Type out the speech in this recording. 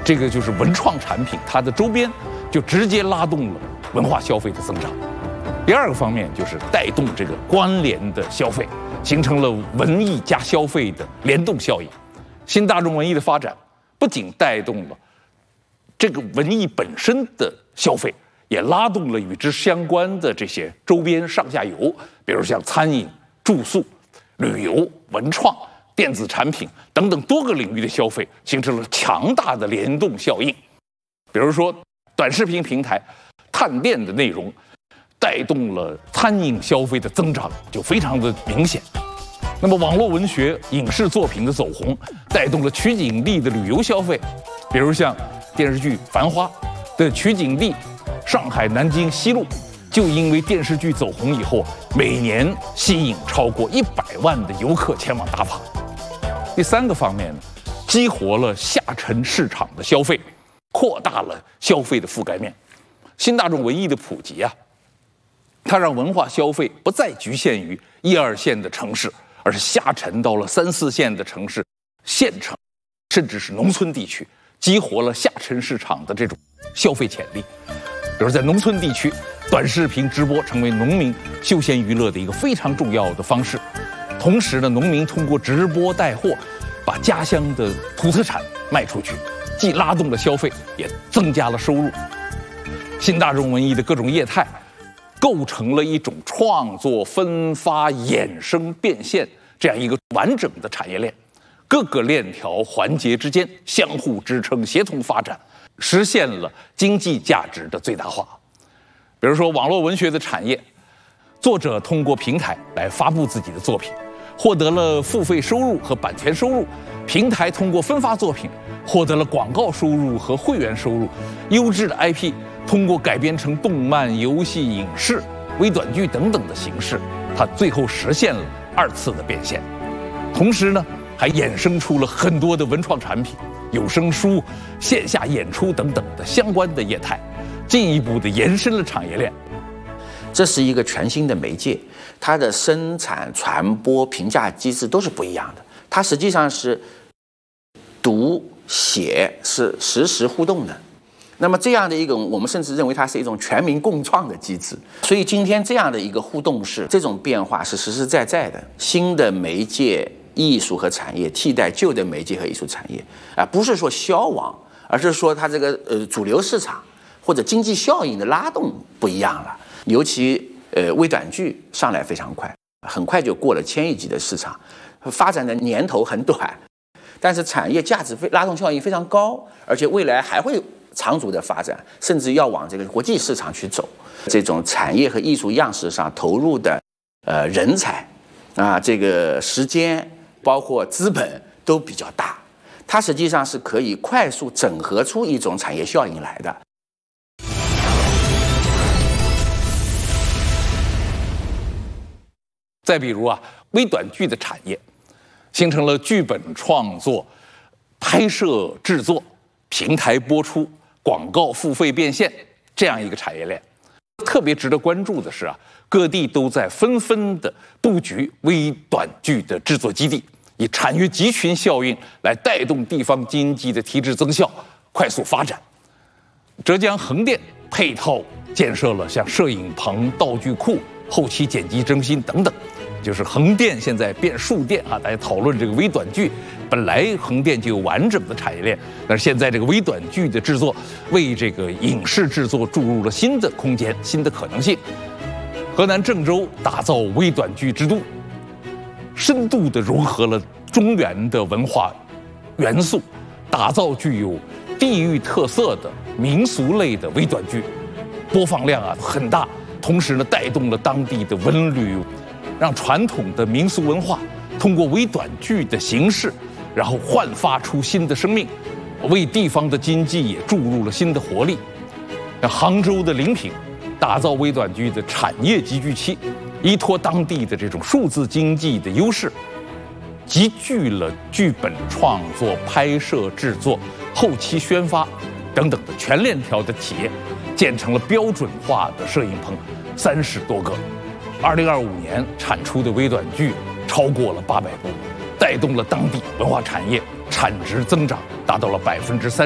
这个就是文创产品，它的周边就直接拉动了文化消费的增长。第二个方面就是带动这个关联的消费，形成了文艺加消费的联动效应。新大众文艺的发展不仅带动了这个文艺本身的消费，也拉动了与之相关的这些周边上下游，比如像餐饮、住宿、旅游、文创、电子产品等等多个领域的消费，形成了强大的联动效应。比如说，短视频平台探店的内容带动了餐饮消费的增长，就非常的明显。那么，网络文学、影视作品的走红，带动了取景地的旅游消费，比如像电视剧《繁花》的取景地上海南京西路，就因为电视剧走红以后，每年吸引超过100万的游客前往打卡。第三个方面呢，激活了下沉市场的消费，扩大了消费的覆盖面。新大众文艺的普及啊，它让文化消费不再局限于1、2线的城市，而是下沉到了3、4线的城市、县城，甚至是农村地区，激活了下沉市场的这种消费潜力。比如在农村地区，短视频直播成为农民休闲娱乐的一个非常重要的方式。同时呢，农民通过直播带货，把家乡的土特产卖出去，既拉动了消费，也增加了收入。新大众文艺的各种业态，构成了一种创作、分发、衍生、变现这样一个完整的产业链，各个链条环节之间相互支撑、协同发展，实现了经济价值的最大化。比如说，网络文学的产业，作者通过平台来发布自己的作品，获得了付费收入和版权收入；平台通过分发作品，获得了广告收入和会员收入。优质的 IP 通过改编成动漫、游戏、影视、微短剧等等的形式，它最后实现了2次的变现。同时呢，还衍生出了很多的文创产品、有声书、线下演出等等的相关的业态，进一步的延伸了产业链。 这是一个全新的媒介，它的生产、传播、评价机制都是不一样的。它实际上是读写是实时互动的。那么这样的一个，我们甚至认为它是一种全民共创的机制。所以今天这样的一个互动式，这种变化是实实在在的。新的媒介、艺术和产业替代旧的媒介和艺术产业，不是说消亡，而是说它这个主流市场或者经济效应的拉动不一样了。尤其微短剧上来非常快，很快就过了1000亿级的市场，发展的年头很短，但是产业价值拉动效应非常高，而且未来还会长足的发展，甚至要往这个国际市场去走。这种产业和艺术样式上投入的人才这个时间包括资本都比较大，它实际上是可以快速整合出一种产业效应来的。 再比如微短剧的产业，形成了剧本创作、拍摄制作、平台播出、广告付费变现这样一个产业链。特别值得关注的是各地都在纷纷的布局微短剧的制作基地，以产业集群效应来带动地方经济的提质增效、快速发展。浙江横店配套建设了像摄影棚、道具库、后期剪辑中心等等。就是横店现在变数店大家讨论这个微短剧，本来横店就有完整的产业链，但是现在这个微短剧的制作为这个影视制作注入了新的空间、新的可能性。河南郑州打造微短剧之都，深度地融合了中原的文化元素，打造具有地域特色的民俗类的微短剧，播放量很大，同时呢带动了当地的文旅，让传统的民俗文化通过微短剧的形式，然后焕发出新的生命，为地方的经济也注入了新的活力。像杭州的临平打造微短剧的产业集聚期，依托当地的这种数字经济的优势，集聚了剧本创作、拍摄、制作、后期宣发等等的全链条的企业，建成了标准化的摄影棚30多个。2025年产出的微短剧超过了800部，带动了当地文化产业产值增长达到了30%。